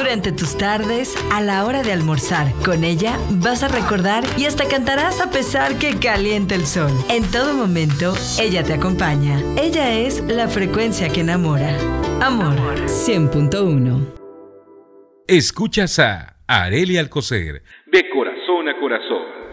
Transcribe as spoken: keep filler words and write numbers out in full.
Durante tus tardes, a la hora de almorzar, con ella vas a recordar y hasta cantarás a pesar que caliente el sol. En todo momento, ella te acompaña. Ella es la frecuencia que enamora. Amor cien punto uno. Escuchas a Arely Alcocer, de corazón a corazón.